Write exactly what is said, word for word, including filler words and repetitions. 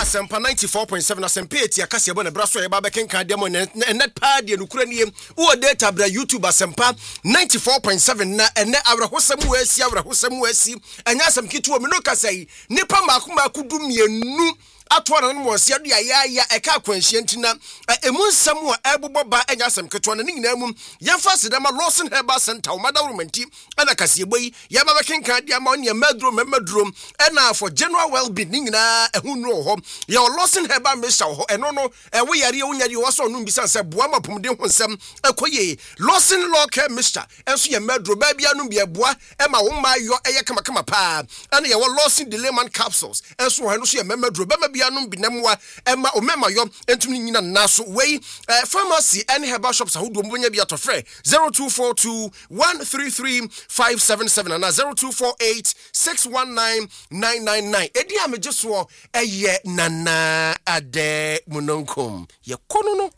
Asempa ninety-four point seven Asempa eti akase ebo na braso ye ba bekenka dem net pa de nukura nie wo data bra YouTube Asempa ninety-four point seven na ene abrahosam wo asi abrahosam wo asi anya asem kitu me no kasai nipa maako maako du mienu atwa na no wose ade ayaya eka kwanhie ntina emu nsam wa ebubo ba anya asem keto na nyina mu yemfa sedama Lawson Herbal Center o madawrumanti ana kase eboyi ya ba bekenka de ama ne madro madro ena for general well-being nyina ehunu ho ya Lawson Herbal Mixture ho eno no ewo yare wunyare wo so no bisa se boa mapomde ho nsam ekoye Lawson Local Mixture enso ya madro ba bia no bia boa e ma wo ma yo eye kama kama pa ana ya Lawson Delayman capsules enso ho no so ya madro ba bianum binamwa ema omema yo entumi nyina naso wey pharmacy and herbal shops ahodo mbonya bia to frɛ zero two four two one three three five seven seven and zero two four eight six one nine nine nine nine edi amejeso eye nana ade munonkom ye kono no